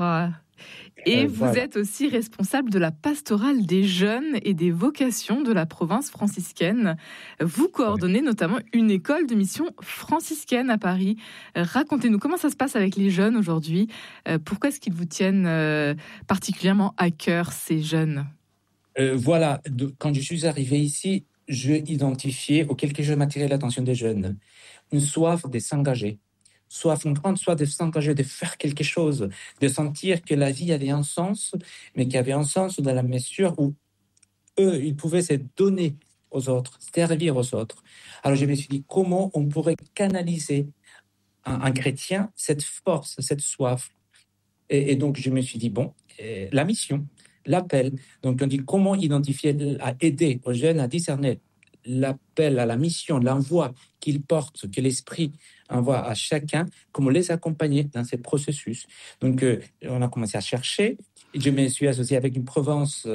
Ah. Et vous Voilà. êtes aussi responsable de la pastorale des jeunes et des vocations de la province franciscaine. Vous Ouais. coordonnez notamment une école de mission franciscaine à Paris. Racontez-nous comment ça se passe avec les jeunes aujourd'hui. Pourquoi est-ce qu'ils vous tiennent particulièrement à cœur, ces jeunes? Voilà, quand je suis arrivé ici, je identifiais auquel que je m'attirais l'attention des jeunes. Une soif de s'engager, soif, une grande soif de s'engager, de faire quelque chose, de sentir que la vie avait un sens, mais qu'il y avait un sens dans la mesure où eux, ils pouvaient se donner aux autres, servir aux autres. Alors je me suis dit, comment on pourrait canaliser un chrétien cette force, cette soif. Et donc, je me suis dit, bon, la mission, l'appel. Donc, on dit comment identifier, à aider aux jeunes à discerner l'appel à la mission, l'envoi qu'ils portent, que l'Esprit envoie à chacun, comment les accompagner dans ces processus. Donc, on a commencé à chercher. Et je me suis associé avec une Provence